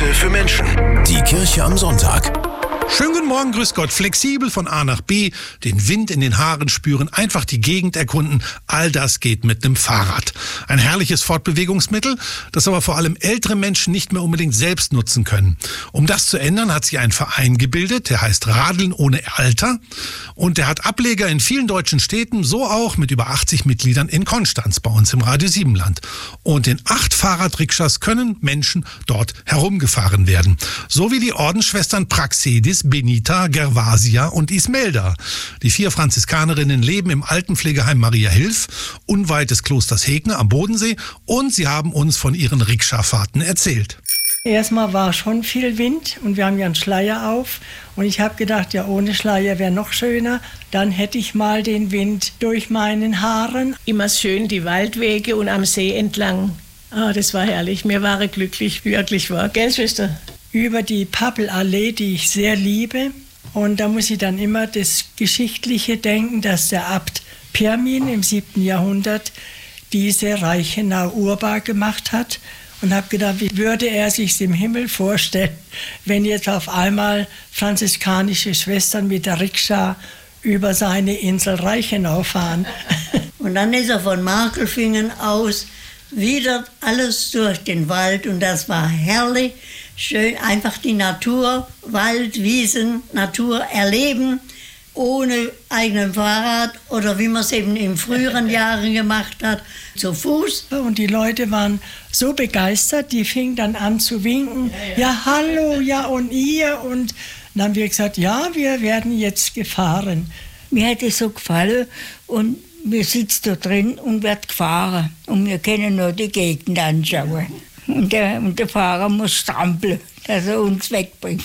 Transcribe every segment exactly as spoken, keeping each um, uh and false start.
Kirche für Menschen. Die Kirche am Sonntag. Schönen guten Morgen, grüß Gott. Flexibel von A nach B, den Wind in den Haaren spüren, einfach die Gegend erkunden. All das geht mit einem Fahrrad. Ein herrliches Fortbewegungsmittel, das aber vor allem ältere Menschen nicht mehr unbedingt selbst nutzen können. Um das zu ändern, hat sich ein Verein gebildet, der heißt Radeln ohne Alter. Und der hat Ableger in vielen deutschen Städten, so auch mit über achtzig Mitgliedern in Konstanz, bei uns im Radio Siebenland. Und in acht Fahrradrikschas können Menschen dort herumgefahren werden. So wie die Ordensschwestern Praxedis, Benita, Gervasia und Ismelda. Die vier Franziskanerinnen leben im Altenpflegeheim Maria Hilf, unweit des Klosters Hegne am Bodensee, und sie haben uns von ihren Rikscha-Fahrten erzählt. Erstmal war schon viel Wind und wir haben ja einen Schleier auf und ich habe gedacht, ja, ohne Schleier wäre noch schöner. Dann hätte ich mal den Wind durch meinen Haaren. Immer schön die Waldwege und am See entlang. Ah, das war herrlich. Mir war glücklich, wirklich war. Gell, Schwester? Über die Pappelallee, die ich sehr liebe. Und da muss ich dann immer das Geschichtliche denken, dass der Abt Pirmin im siebten Jahrhundert diese Reichenau urbar gemacht hat. Und habe gedacht, wie würde er sich im Himmel vorstellen, wenn jetzt auf einmal franziskanische Schwestern mit der Rikscha über seine Insel Reichenau fahren. Und dann ist er von Markelfingen aus wieder alles durch den Wald und das war herrlich. Schön, einfach die Natur, Wald, Wiesen, Natur erleben, ohne eigenen Fahrrad oder wie man es eben in früheren Jahren gemacht hat, zu Fuß. Und die Leute waren so begeistert, die fingen dann an zu winken. Ja, ja. Ja, hallo, ja und ihr. Und dann haben wir gesagt, ja, wir werden jetzt gefahren. Mir hat es so gefallen und wir sitzen da drin und werden gefahren. Und wir können nur die Gegend anschauen. Und der, und der Fahrer muss strampeln, dass er uns wegbringt.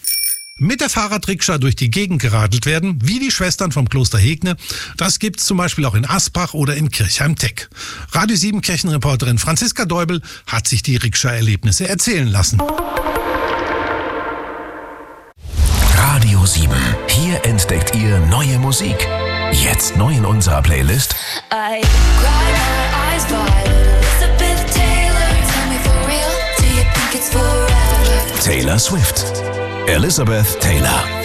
Mit der Fahrradrikscha durch die Gegend geradelt werden, wie die Schwestern vom Kloster Hegne. Das gibt's zum Beispiel auch in Asbach oder in Kirchheim-Teck. Radio sieben Kirchenreporterin Franziska Deubel hat sich die Rikscha-Erlebnisse erzählen lassen. Radio sieben. Hier entdeckt ihr neue Musik. Jetzt neu in unserer Playlist. I cry my eyes wide. Elizabeth Taylor, tell me for real, do you think it's forever? Taylor Swift. Elizabeth Taylor.